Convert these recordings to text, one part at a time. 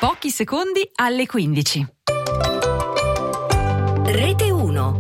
pochi secondi alle 15. Rete 1.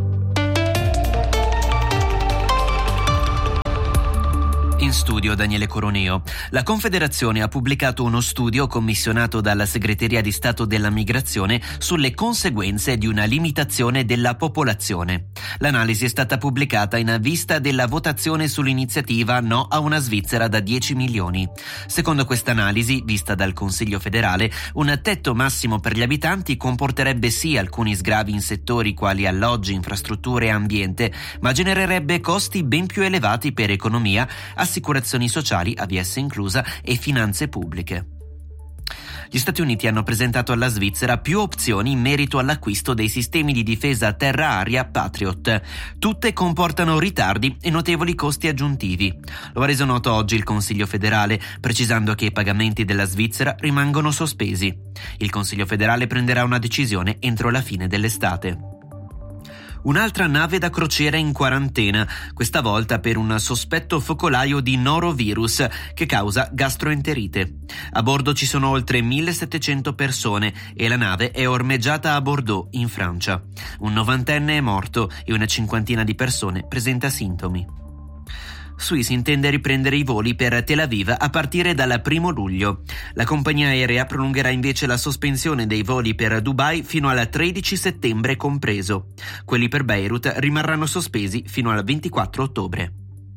In studio Daniele Coroneo. La Confederazione ha pubblicato uno studio commissionato dalla Segreteria di Stato della Migrazione sulle conseguenze di una limitazione della popolazione. L'analisi è stata pubblicata in vista della votazione sull'iniziativa No a una Svizzera da 10 milioni. Secondo questa analisi, vista dal Consiglio federale, un tetto massimo per gli abitanti comporterebbe sì alcuni sgravi in settori quali alloggi, infrastrutture e ambiente, ma genererebbe costi ben più elevati per economia, assicurazioni sociali, AVS inclusa, e finanze pubbliche. Gli Stati Uniti hanno presentato alla Svizzera più opzioni in merito all'acquisto dei sistemi di difesa terra-aria Patriot. Tutte comportano ritardi e notevoli costi aggiuntivi. Lo ha reso noto oggi il Consiglio federale, precisando che i pagamenti della Svizzera rimangono sospesi. Il Consiglio federale prenderà una decisione entro la fine dell'estate. Un'altra nave da crociera in quarantena, questa volta per un sospetto focolaio di norovirus che causa gastroenterite. A bordo ci sono oltre 1.700 persone e la nave è ormeggiata a Bordeaux, in Francia. Un 90enne è morto e una cinquantina di persone presenta sintomi. Swiss intende riprendere i voli per Tel Aviv a partire dal 1 luglio. La compagnia aerea prolungherà invece la sospensione dei voli per Dubai fino al 13 settembre compreso. Quelli per Beirut rimarranno sospesi fino al 24 ottobre.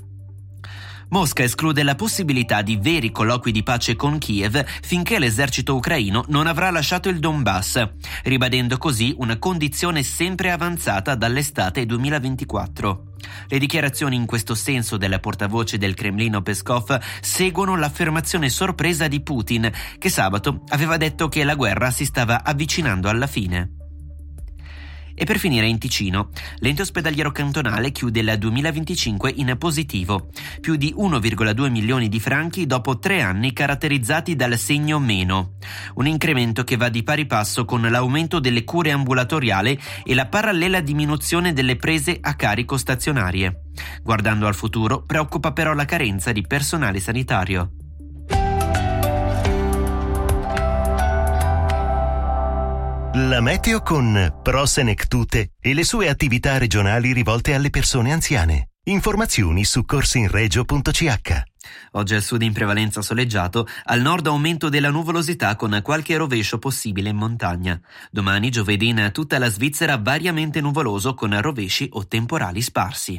Mosca esclude la possibilità di veri colloqui di pace con Kiev finché l'esercito ucraino non avrà lasciato il Donbass, ribadendo così una condizione sempre avanzata dall'estate 2024. Le dichiarazioni in questo senso del portavoce del Cremlino Peskov seguono l'affermazione sorpresa di Putin, che sabato aveva detto che la guerra si stava avvicinando alla fine. E per finire in Ticino, l'ente ospedaliero cantonale chiude il 2025 in positivo, più di 1,2 milioni di franchi dopo 3 anni caratterizzati dal segno meno. Un incremento che va di pari passo con l'aumento delle cure ambulatoriali e la parallela diminuzione delle prese a carico stazionarie. Guardando al futuro, preoccupa però la carenza di personale sanitario. La meteo con Pro Senectute e le sue attività regionali rivolte alle persone anziane. Informazioni su corsinregio.ch. Oggi al sud in prevalenza soleggiato, al nord aumento della nuvolosità con qualche rovescio possibile in montagna. Domani, giovedì, in tutta la Svizzera variamente nuvoloso con rovesci o temporali sparsi.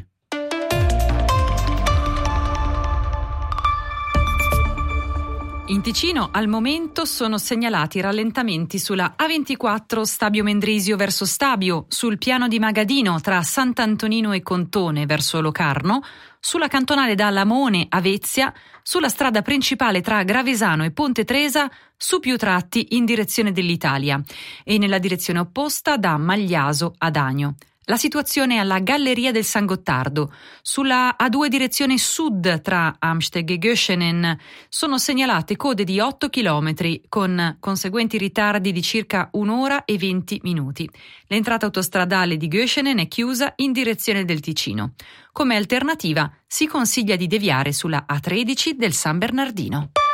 In Ticino al momento sono segnalati rallentamenti sulla A24 Stabio Mendrisio verso Stabio, sul piano di Magadino tra Sant'Antonino e Contone verso Locarno, sulla cantonale da Lamone a Vezia, sulla strada principale tra Gravesano e Ponte Tresa, su più tratti in direzione dell'Italia e nella direzione opposta da Magliaso ad Agno. La situazione è alla Galleria del San Gottardo. Sulla A2 direzione sud tra Amsteg e Göschenen sono segnalate code di 8 km con conseguenti ritardi di circa 1 ora e 20 minuti. L'entrata autostradale di Göschenen è chiusa in direzione del Ticino. Come alternativa si consiglia di deviare sulla A13 del San Bernardino.